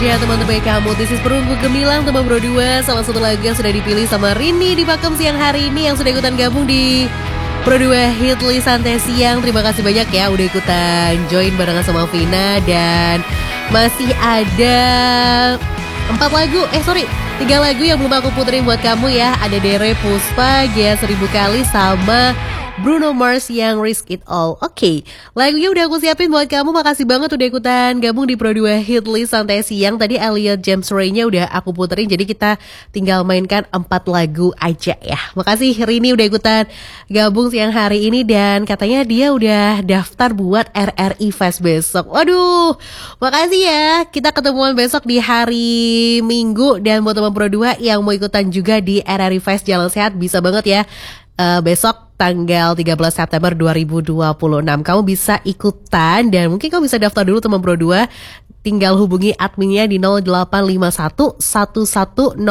Ya teman-teman kamu, this is Perunggu Gemilang teman Bro 2. Salah satu lagu yang sudah dipilih sama Rini di Pakem siang hari ini yang sudah ikutan gabung di Pro 2 Hit List Santai Siang. Terima kasih banyak ya udah ikutan join barengan sama Vina. Dan masih ada 3 lagu yang belum aku puterin buat kamu ya. Ada Dere Puspa, Gia 1000 kali sama Bruno Mars yang Risk It All. Oke, lagunya udah aku siapin buat kamu. Makasih banget udah ikutan gabung di Pro 2 Hit List Santai Siang. Tadi Elliot James Ray-nya udah aku puterin, jadi kita tinggal mainkan 4 lagu aja ya. Makasih Rini udah ikutan gabung siang hari ini. Dan katanya dia udah daftar buat RRI Fest besok. Waduh, makasih ya. Kita ketemuan besok di hari Minggu. Dan buat teman Pro 2 yang mau ikutan juga di RRI Fest Jalan Sehat, bisa banget ya. Besok tanggal 13 September 2026 kamu bisa ikutan. Dan mungkin kamu bisa daftar dulu teman Pro 2. Tinggal hubungi adminnya di 0851 1102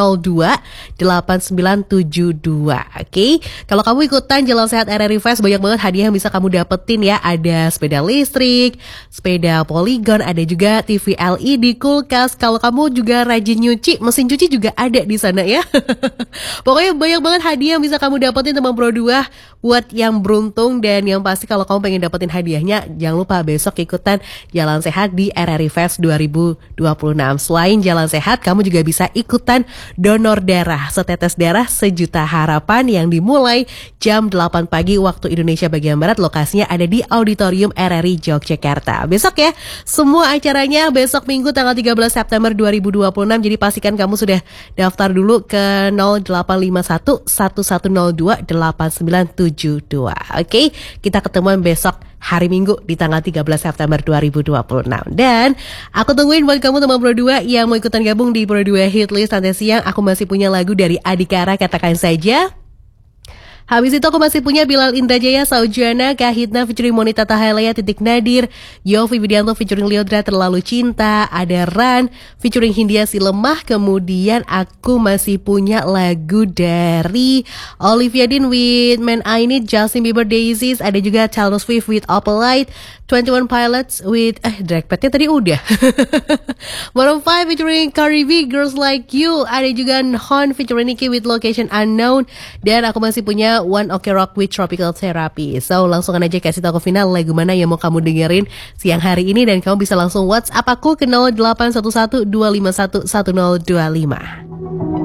8972. Oke, kalau kamu ikutan Jalan Sehat RRI Fest, banyak banget hadiah yang bisa kamu dapetin ya. Ada sepeda listrik, sepeda Polygon, ada juga TV LED, kulkas. Kalau kamu juga rajin nyuci, mesin cuci juga ada di sana ya. Pokoknya banyak banget hadiah yang bisa kamu dapetin teman Pro 2 buat yang beruntung. Dan yang pasti kalau kamu pengen dapetin hadiahnya, jangan lupa besok ikutan Jalan Sehat di RRI Fest 2026. Selain Jalan Sehat, kamu juga bisa ikutan donor darah, setetes darah sejuta harapan yang dimulai jam 8 pagi waktu Indonesia bagian Barat. Lokasinya ada di Auditorium RRI Yogyakarta. Besok ya, semua acaranya besok Minggu tanggal 13 September 2026. Jadi pastikan kamu sudah daftar dulu ke 0851 1102 8972. Oke, kita ketemuan besok hari Minggu di tanggal 13 September 2026. Dan aku tungguin buat kamu teman Pro 2 yang mau ikutan gabung di Pro 2 Hit List Santai Siang. Aku masih punya lagu dari Adhikara, Katakan Saja. Habis itu aku masih punya Bilal Indrajaya, Saujana, Kahitna featuring Monita Tahalaya, Titik Nadir, Yofi Widianto featuring Liodra, Terlalu Cinta, ada Ran featuring Hindia Si Lemah. Kemudian aku masih punya lagu dari Olivia Dean with Man I Need, Justin Bieber Daisies, ada juga Taylor Swift with Opalite, 21 Pilots with Dragpetnya tadi udah. Maroon 5 featuring Cardi B, Girls Like You, ada juga Hon featuring Nicki with Location Unknown. Dan aku masih punya One Ok Rock with Tropical Therapy. So langsung aja kasih tau ke final lagu mana yang mau kamu dengerin siang hari ini. Dan kamu bisa langsung WhatsApp aku ke 0811 251 1025.